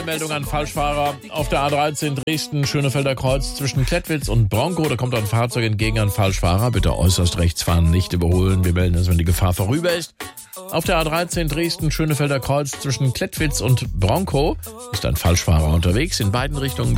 Meldung an Falschfahrer. Auf der A13 Dresden-Schönefelder Kreuz zwischen Klettwitz und Bronco. Da kommt ein Fahrzeug entgegen an Falschfahrer. Bitte äußerst rechts fahren, nicht überholen. Wir melden es, wenn die Gefahr vorüber ist. Auf der A13 Dresden-Schönefelder Kreuz zwischen Klettwitz und Bronco ist ein Falschfahrer unterwegs. In beiden Richtungen